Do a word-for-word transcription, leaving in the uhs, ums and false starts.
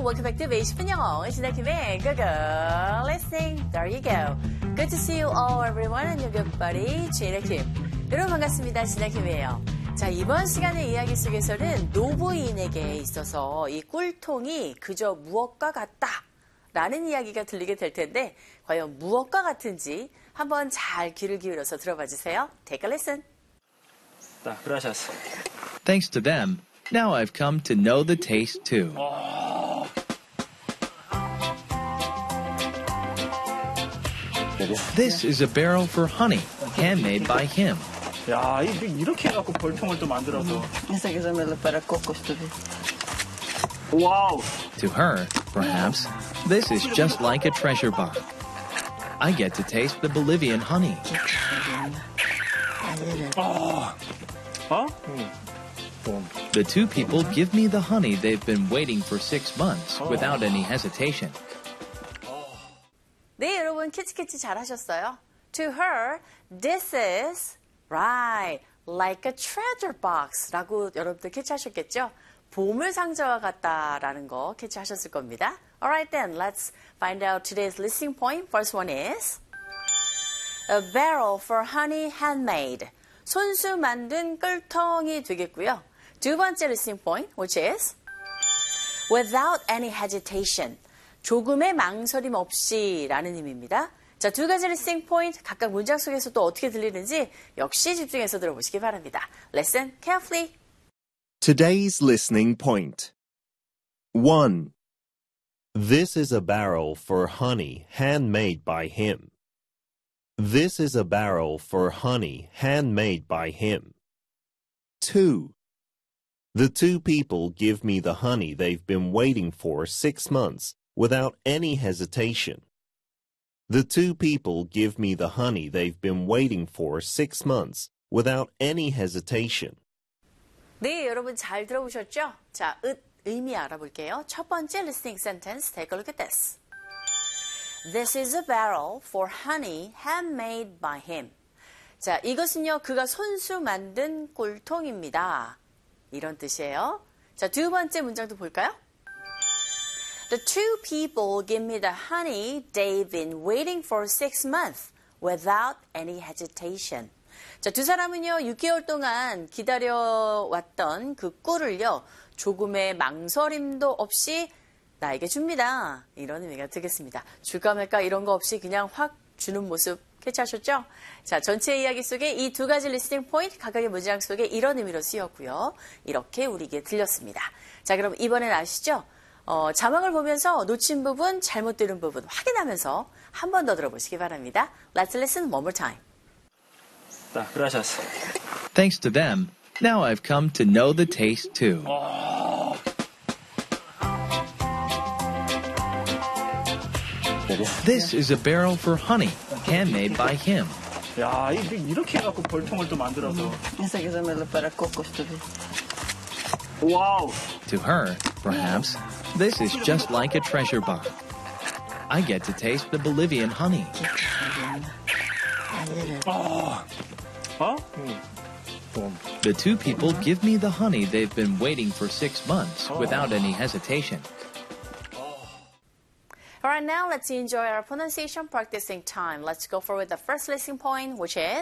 welcome back to 베이십 분 영어. 신학김의 Go Go Listening. There you go. Good to see you all, everyone, and your good buddy, 신학김. 여러분 반갑습니다. 신학김이에요. 자, 이번 시간의 이야기 속에서는 노부인에게 있어서 이 꿀통이 그저 무엇과 같다 라는 이야기가 들리게 될 텐데 과연 무엇과 같은지 한번 잘 귀를 기울여서 들어봐 주세요. Take a listen. 자, gracias. Thanks to them, now I've come to know the taste too. This is a barrel for honey, handmade by him. 야, 이렇게 해갖고 벌통을 또 만들어서. 와우. To her, perhaps, this is just like a treasure box. I get to taste the Bolivian honey. 어? 어? The two people give me the honey they've been waiting for six months without any hesitation. 네, 여러분 캐치캐치 잘 하셨어요? To her, this is right, like a treasure box 라고 여러분들 캐치하셨겠죠? 보물 상자와 같다라는 거 캐치하셨을 겁니다. Alright then, let's find out today's listening point. First one is a barrel for honey handmade. 손수 만든 꿀통이 되겠고요. 두 번째 listening point, which is without any hesitation. 조금의 망설임 없이 라는 의미입니다. 자, 두 가지 listening point 각각 문장 속에서 또 어떻게 들리는지 역시 집중해서 들어보시기 바랍니다. Listen carefully. Today's listening point. one. This is a barrel for honey handmade by him. This is a barrel for honey handmade by him. two. The two people give me the honey they've been waiting for six months without any hesitation. The two people give me the honey they've been waiting for six months without any hesitation. 네, 여러분 잘 들어보셨죠? 자, 읒, 의미 알아볼게요. 첫 번째 listening sentence, take a look at this. This is a barrel for honey handmade by him. 자, 이것은요, 그가 손수 만든 꿀통입니다. 이런 뜻이에요. 자, 두 번째 문장도 볼까요? The two people give me the honey they've been waiting for six months without any hesitation. 자, 두 사람은요, 육 개월 동안 기다려왔던 그 꿀을요, 조금의 망설임도 없이 나에게 줍니다. 이런 의미가 되겠습니다. 줄까 말까 이런 거 없이 그냥 확 주는 모습 캐치하셨죠? 자, 전체 이야기 속에 이 두 가지 리스닝 포인트 각각의 문장 속에 이런 의미로 쓰였고요. 이렇게 우리에게 들렸습니다. 자, 그럼 이번엔 아시죠? 어, 자막을 보면서 놓친 부분, 잘못 들은 부분 확인하면서 한 번 더 들어보시기 바랍니다. Let's listen one more time. 자, gracias. Thanks to them, now I've come to know the taste too. This is a barrel for honey, handmade by him. 야, 이렇게 해갖고 벌통을 또 만들어서. 와우. To her, perhaps, this is just like a treasure box. I get to taste the Bolivian honey. 어? 어? The two people give me the honey they've been waiting for six months without any hesitation. Alright, now let's enjoy our pronunciation practicing time. Let's go forward with the first listening point, which is